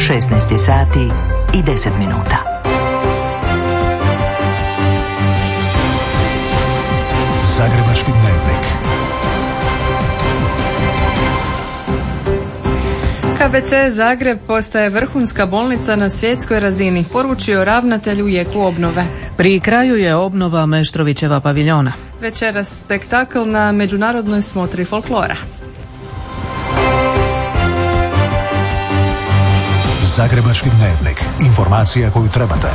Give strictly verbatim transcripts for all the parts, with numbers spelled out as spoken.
šesnaest sati i deset minuta. Zagrebački dnevnik. K B C Zagreb postaje vrhunska bolnica na svjetskoj razini, poručio ravnatelj u jeku obnove. Pri kraju je obnova Meštrovićeva paviljona. Večeras spektakl na međunarodnoj smotri folklora. Zagrebački dnevnik. Informacija koju trebate.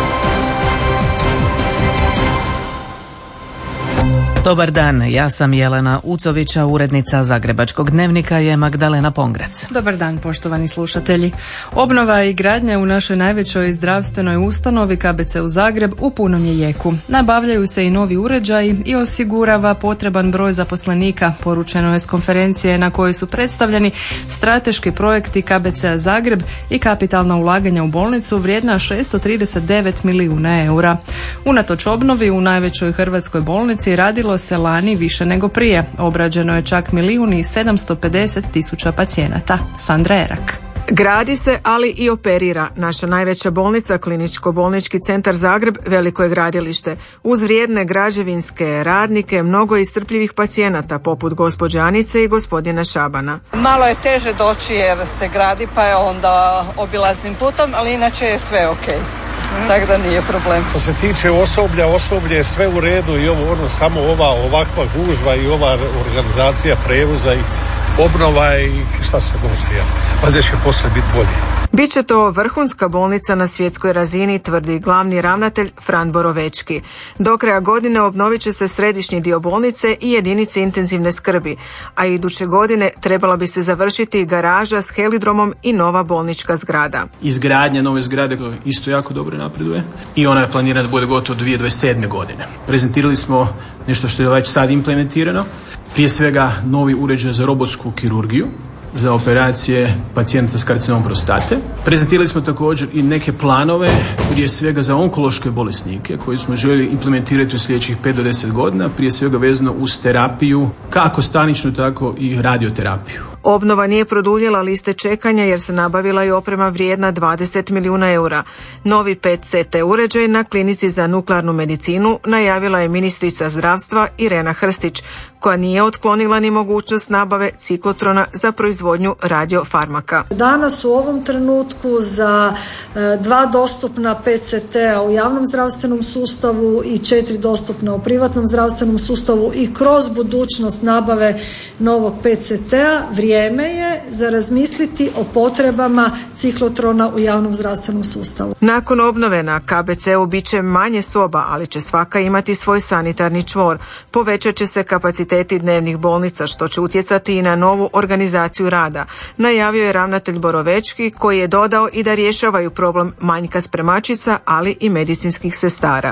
Dobar dan, ja sam Jelena Ucovića, urednica Zagrebačkog dnevnika je Magdalena Pongrac. Dobar dan, poštovani slušatelji. Obnova i gradnja u našoj najvećoj zdravstvenoj ustanovi K B C u Zagreb u punom je jeku. Nabavljaju se i novi uređaji i osigurava potreban broj zaposlenika, poručeno je s konferencije na kojoj su predstavljeni strateški projekti K B C Zagreb i kapitalna ulaganja u bolnicu vrijedna šesto trideset devet milijuna eura. Unatoč obnovi u najvećoj hrvatskoj bolnici radilo se lani više nego prije. Obrađeno je čak milijun i sedamsto pedeset tisuća pacijenata. Sandra Erak. Gradi se, ali i operira. Naša najveća bolnica, Kliničko-bolnički centar Zagreb, veliko je gradilište. Uz vrijedne građevinske radnike, mnogo iscrpljivih pacijenata, poput gospođe Anice i gospodina Šabana. Malo je teže doći jer se gradi, pa je onda obilaznim putom, ali inače je sve ok. Tako da nije problem. Što se tiče osoblja, osoblje je sve u redu i ovo ono, samo ova ovakva gužva i ova organizacija prevoza i obnova i šta se može, ja. Valjda će poslije biti bolje. Biće to vrhunska bolnica na svjetskoj razini, tvrdi glavni ravnatelj Fran Borovečki. Do kraja godine obnovit će se središnji dio bolnice i jedinice intenzivne skrbi, a iduće godine trebala bi se završiti garaža s helidromom i nova bolnička zgrada. Izgradnja nove zgrade isto jako dobro napreduje i ona je planirana da bude gotovo do dvije tisuće dvadeset sedme. godine. Prezentirali smo nešto što je već sad implementirano, prije svega novi uređaj za robotsku kirurgiju, za operacije pacijenta s karcinomom prostate. Prezentirali smo također i neke planove, prije svega za onkološke bolesnike, koji smo željeli implementirati u sljedećih pet do deset godina, prije svega vezano uz terapiju, kako staničnu, tako i radioterapiju. Obnova nije produljila liste čekanja jer se nabavila i oprema vrijedna dvadeset milijuna eura. Novi P E T C T uređaj na klinici za nuklearnu medicinu najavila je ministrica zdravstva Irena Hrstić, koja nije otklonila ni mogućnost nabave ciklotrona za proizvodnju radiofarmaka. Danas u ovom trenutku za e, dva dostupna P E T C T-a u javnom zdravstvenom sustavu i četiri dostupna u privatnom zdravstvenom sustavu i kroz budućnost nabave novog P E T C T-a vrijeme je za razmisliti o potrebama ciklotrona u javnom zdravstvenom sustavu. Nakon obnove na K B C-u bit će manje soba, ali će svaka imati svoj sanitarni čvor. Povećat će se kapaciteti dnevnih bolnica, što će utjecati i na novu organizaciju rada. Najavio je ravnatelj Borovečki, koji je dodao i da rješavaju problem manjka spremačica, ali i medicinskih sestara.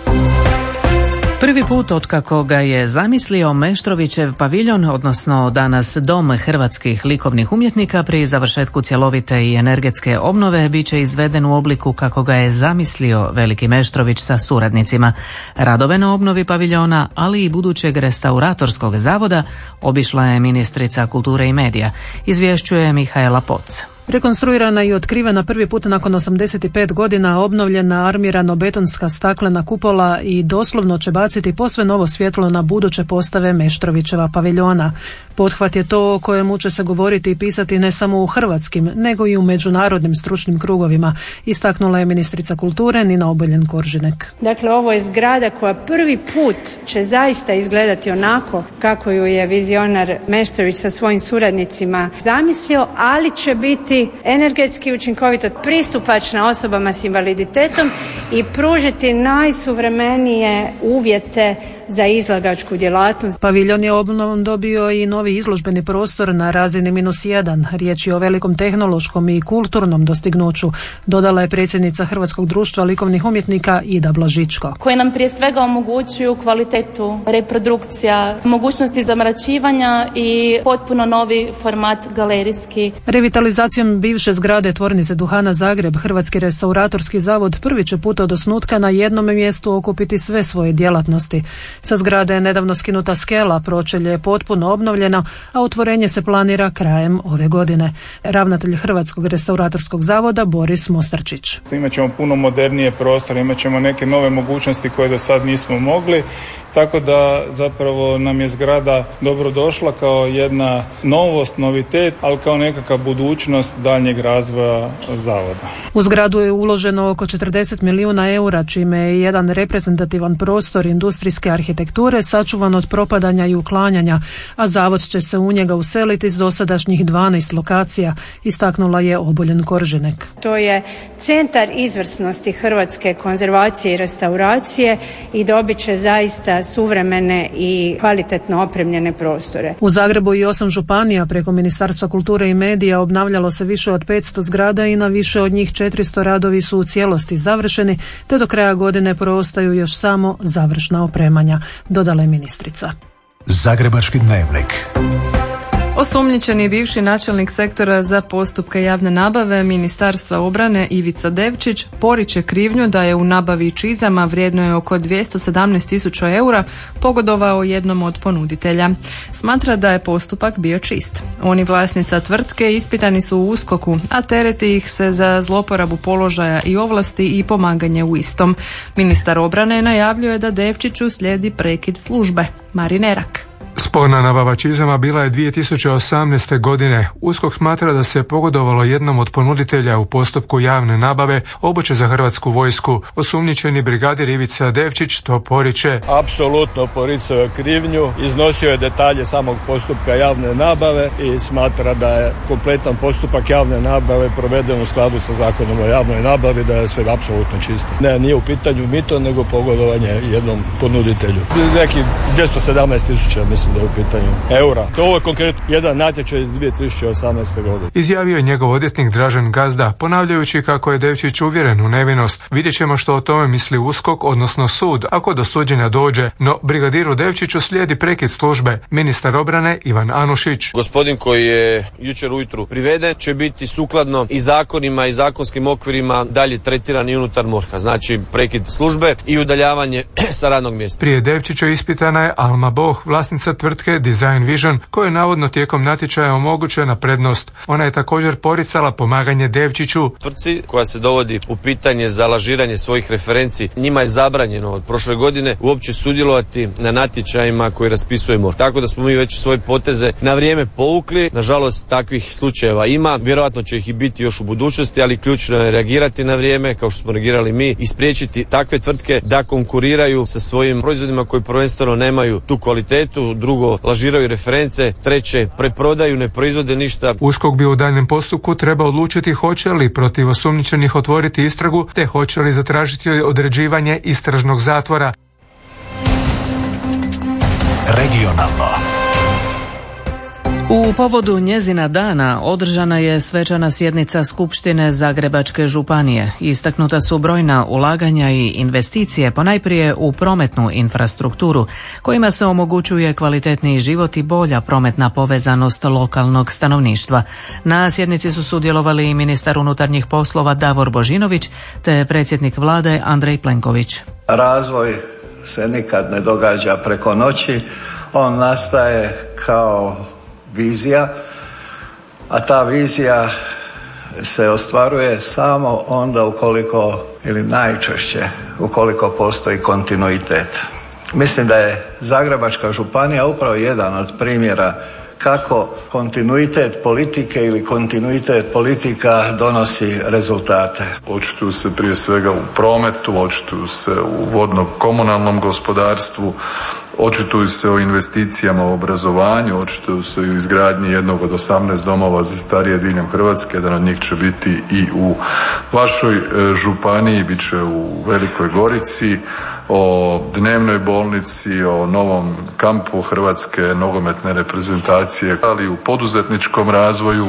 Prvi put otkako ga je zamislio Meštrovićev paviljon, odnosno danas Dom hrvatskih likovnih umjetnika, pri završetku cjelovite i energetske obnove bit će izveden u obliku kako ga je zamislio veliki Meštrović sa suradnicima. Radove na obnovi paviljona, ali i budućeg restauratorskog zavoda obišla je ministrica kulture i medija, izvješćuje Mihaela Poc. Rekonstruirana i otkrivena prvi put nakon osamdeset pet godina, obnovljena armirano-betonska staklena kupola i doslovno će baciti posve novo svjetlo na buduće postave Meštrovićeva paviljona. Pothvat je to o kojemu će se govoriti i pisati ne samo u hrvatskim, nego i u međunarodnim stručnim krugovima, istaknula je ministrica kulture Nina Obuljen Koržinek. Dakle, ovo je zgrada koja prvi put će zaista izgledati onako kako ju je vizionar Meštrović sa svojim suradnicima zamislio, ali će biti energetski učinkovito, pristupačna osobama s invaliditetom i pružiti najsuvremenije uvjete za izlagačku djelatnost. Paviljon je obnovom dobio i novi izložbeni prostor na razini minus jedan. Riječ je o velikom tehnološkom i kulturnom dostignuću, dodala je predsjednica Hrvatskog društva likovnih umjetnika Ida Blažičko. Koje nam prije svega omogućuju kvalitetu reprodukcija, mogućnosti zamračivanja i potpuno novi format galerijski. Revitalizacijom bivše zgrade tvornice duhana Zagreb, Hrvatski restauratorski zavod prvi će put od osnutka na jednom mjestu okupiti sve svoje djelatnosti. Sa zgrade je nedavno skinuta skela, pročelje je potpuno obnovljeno, a otvorenje se planira krajem ove godine. Ravnatelj Hrvatskog restauratorskog zavoda Boris Mostarčić. Imat ćemo puno modernije prostore, imat ćemo neke nove mogućnosti koje do sad nismo mogli, tako da zapravo nam je zgrada dobro došla kao jedna novost, novitet, ali kao nekakva budućnost daljnjeg razvoja zavoda. U zgradu je uloženo oko četrdeset milijuna eura, čime je jedan reprezentativan prostor industrijske arhitekture sačuvan od propadanja i uklanjanja, a zavod će se u njega useliti s dosadašnjih dvanaest lokacija, istaknula je Obuljen Korženek. To je centar izvrsnosti hrvatske konzervacije i restauracije i dobit će zaista suvremene i kvalitetno opremljene prostore. U Zagrebu i osam županija preko Ministarstva kulture i medija obnavljalo se više od petsto zgrada i na više od njih četiristo radovi su u cijelosti završeni, te do kraja godine preostaju još samo završna opremanja, dodala je ministrica. Zagrebački dnevnik. Osumnjičeni bivši načelnik sektora za postupke javne nabave Ministarstva obrane Ivica Devčić poriče krivnju da je u nabavi čizama vrijednoj oko dvjesto sedamnaest tisuća eura pogodovao jednom od ponuditelja. Smatra da je postupak bio čist. Oni vlasnica tvrtke ispitani su u USKOK-u, a tereti ih se za zloporabu položaja i ovlasti i pomaganje u istom. Ministar obrane najavljuje da Devčiću slijedi prekid službe. Marin Erak. Sporna nabava čizama bila je dvije tisuće osamnaeste. godine. USKOK smatra da se pogodovalo jednom od ponuditelja u postupku javne nabave obuće za Hrvatsku vojsku. Osumnjičeni brigadir Ivica Devčić to poriče. Apsolutno poricao je krivnju, iznosio je detalje samog postupka javne nabave i smatra da je kompletan postupak javne nabave proveden u skladu sa zakonom o javnoj nabavi, da je sve apsolutno čisto. Ne, nije u pitanju mito, nego pogodovanje jednom ponuditelju. Neki dvjesto sedamnaest tisuća, mislim da je u pitanju eura. To ovo je konkretno jedan natječaj iz dvije tisuće osamnaeste. godine. Izjavio je njegov odvjetnik Dražen Gazda, ponavljajući kako je Devčić uvjeren u nevinost. Vidjet ćemo što o tome misli USKOK, odnosno sud, ako do suđenja dođe. No brigadiru Devčiću slijedi prekid službe. Ministar obrane Ivan Anušić. Gospodin koji je jučer ujutru priveden će biti sukladno i zakonima i zakonskim okvirima dalje tretiran i unutar MORH-a. Znači prekid službe i udaljavanje sa radnog mjesta. Prije Devčića ispitana je Alma Boh, vlasnica tvrtke Design Vision, koja je navodno tijekom natječaja omogućena prednost. Ona je također poricala pomaganje Devčiću. Tvrtci koja se dovodi u pitanje za lažiranje svojih referenci, njima je zabranjeno od prošle godine uopće sudjelovati na natječajima koji raspisuje MORH. Tako da smo mi već svoje poteze na vrijeme povukli. Nažalost, takvih slučajeva ima. Vjerojatno će ih i biti još u budućnosti, ali ključno je reagirati na vrijeme, kao što smo reagirali mi, i spriječiti takve tvrtke da konkuriraju sa svojim proizvodima koji prvenstveno nemaju tu kvalitetu, drugo, lažiraju reference, treće, preprodaju, ne proizvode ništa. USKOK bi u daljnjem postupku trebao odlučiti hoće li protiv osumnjičenih otvoriti istragu, te hoće li zatražiti određivanje istražnog zatvora. Regionalno. U povodu njezina dana održana je svečana sjednica Skupštine Zagrebačke županije. Istaknuta su brojna ulaganja i investicije, ponajprije u prometnu infrastrukturu, kojima se omogućuje kvalitetniji život i bolja prometna povezanost lokalnog stanovništva. Na sjednici su sudjelovali i ministar unutarnjih poslova Davor Božinović te predsjednik vlade Andrej Plenković. Razvoj se nikad ne događa preko noći, on nastaje kao vizija, a ta vizija se ostvaruje samo onda ukoliko, ili najčešće, ukoliko postoji kontinuitet. Mislim da je Zagrebačka županija upravo jedan od primjera kako kontinuitet politike ili kontinuitet politika donosi rezultate. Očituju se prije svega u prometu, očituju se u vodno-komunalnom gospodarstvu, očituju se o investicijama u obrazovanju, očituju se i u izgradnji jednog od osamnaest domova za starije diljem Hrvatske, jedan od njih će biti i u vašoj županiji, bit će u Velikoj Gorici, o dnevnoj bolnici, o novom kampu Hrvatske nogometne reprezentacije, ali i u poduzetničkom razvoju.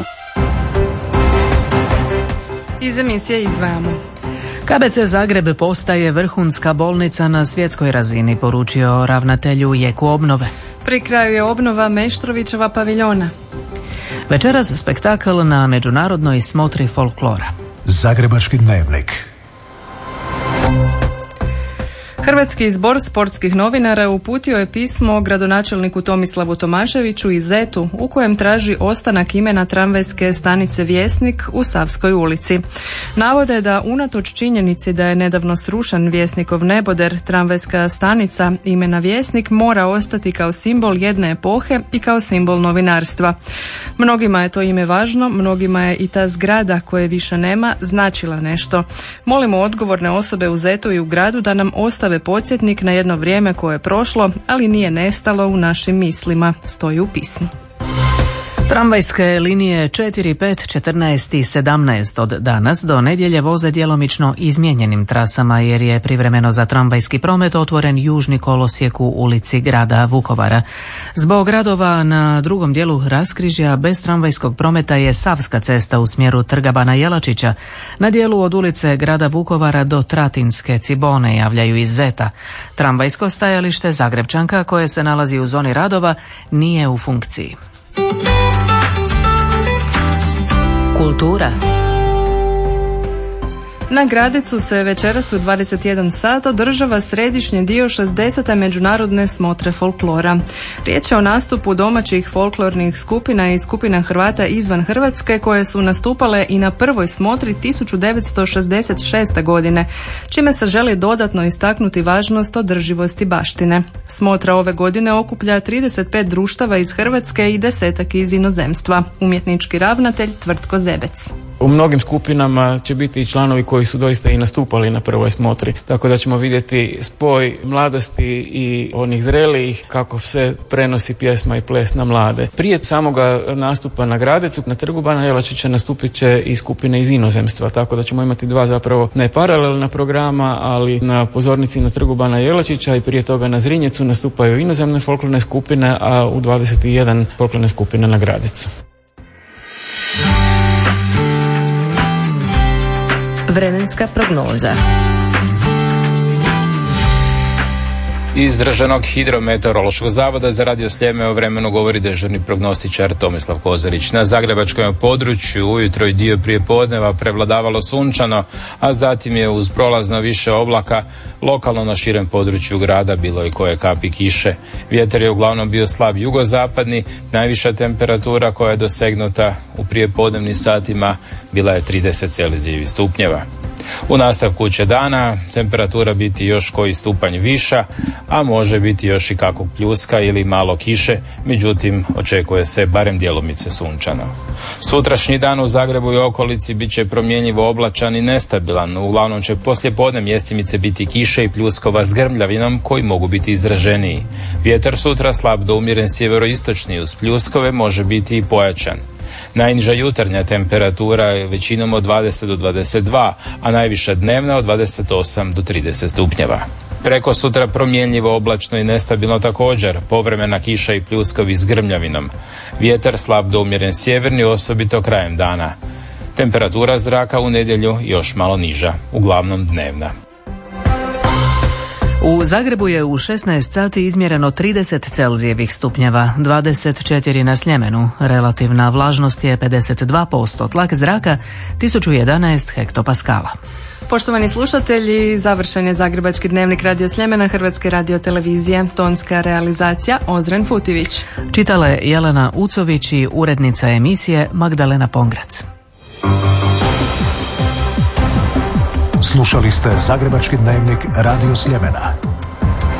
Iz emisije izdvajamo. K B C Zagreb postaje vrhunska bolnica na svjetskoj razini, poručio ravnatelju jeku obnove. Pri kraju je obnova Meštrovićeva paviljona. Večeras spektakl na međunarodnoj smotri folklora. Zagrebački dnevnik. Hrvatski zbor sportskih novinara uputio je pismo gradonačelniku Tomislavu Tomaševiću i zetu u kojem traži ostanak imena tramvajske stanice Vjesnik u Savskoj ulici. Navode da unatoč činjenici da je nedavno srušen Vjesnikov neboder, tramvajska stanica imena Vjesnik mora ostati kao simbol jedne epohe i kao simbol novinarstva. Mnogima je to ime važno, mnogima je i ta zgrada koje više nema značila nešto. Molimo odgovorne osobe u zetu i u gradu da nam ostave podsjetnik na jedno vrijeme koje je prošlo, ali nije nestalo u našim mislima, stoji u pismu. Tramvajske linije četiri, pet, četrnaest i sedamnaest od danas do nedjelje voze djelomično izmijenjenim trasama jer je privremeno za tramvajski promet otvoren južni kolosijek u ulici grada Vukovara. Zbog radova na drugom dijelu raskrižja bez tramvajskog prometa je Savska cesta u smjeru Trga Bana Jelačića. Na dijelu od ulice grada Vukovara do Tratinske Cibone, javljaju iz zeta. Tramvajsko stajalište Zagrebčanka koje se nalazi u zoni radova nije u funkciji. Kultura. Na Gradecu se večeras u dvadeset jedan sat održava središnji dio šezdesete međunarodne smotre folklora. Riječ je o nastupu domaćih folklornih skupina i skupina Hrvata izvan Hrvatske koje su nastupale i na prvoj smotri tisuću devetsto šezdeset šeste. godine, čime se želi dodatno istaknuti važnost održivosti baštine. Smotra ove godine okuplja trideset pet društava iz Hrvatske i desetak iz inozemstva. Umjetnički ravnatelj Tvrtko Zebec. U mnogim skupinama će biti i članovi koji su doista i nastupali na prvoj smotri, tako da ćemo vidjeti spoj mladosti i onih zrelijih, kako se prenosi pjesma i ples na mlade. Prije samoga nastupa na Gradecu, na Trgu Bana Jelačića nastupit će i skupine iz inozemstva, tako da ćemo imati dva zapravo ne paralelna programa, ali na pozornici na Trgu Bana Jelačića i prije toga na Zrinjecu nastupaju inozemne folklorne skupine, a u dvadeset jedan folklorne skupine na Gradecu. Vremenska prognoza. Iz Državnog hidrometeorološkog zavoda za Radio Sljeme o vremenu govori dežurni prognostičar Tomislav Kozarić. Na zagrebačkom području ujutro i dio prije podneva prevladavalo sunčano, a zatim je uz prolazno više oblaka lokalno na širem području grada bilo i koje kapi kiše. Vjetar je uglavnom bio slab jugozapadni, najviša temperatura koja je dosegnuta u prijepodnevnim satima bila je trideset celzijevih stupnjeva. U nastavku će dana temperatura biti još koji stupanj viša, a može biti još i kakvog pljuska ili malo kiše, međutim očekuje se barem djelomice sunčano. Sutrašnji dan u Zagrebu i okolici bit će promjenjivo oblačan i nestabilan, uglavnom će poslijepodne mjestimice biti kiše i pljuskova s grmljavinom koji mogu biti izraženiji. Vjetar sutra slab do umjeren sjeveroistočni uz pljuskove može biti i pojačan. Najniža jutarnja temperatura je većinom od dvadeset do dvadeset dva, a najviša dnevna od dvadeset osam do trideset stupnjeva. Preko sutra promjenjivo oblačno i nestabilno također, povremena kiša i pljuskovi s grmljavinom. Vjetar slab do umjeren sjeverni, osobito krajem dana. Temperatura zraka u nedjelju još malo niža, uglavnom dnevna. U Zagrebu je u šesnaest sati izmjereno trideset celzijevih stupnjeva, dvadeset četiri na Sljemenu. Relativna vlažnost je pedeset dva posto, tlak zraka tisuću jedanaest hektopaskala. Poštovani slušatelji, završen je Zagrebački dnevnik Radio Sljemena Hrvatske radiotelevizije. Tonska realizacija Ozren Futivić. Čitale Jelena Ucović i urednica emisije Magdalena Pongrac. Slušali ste Zagrebački dnevnik Radio Sljemena.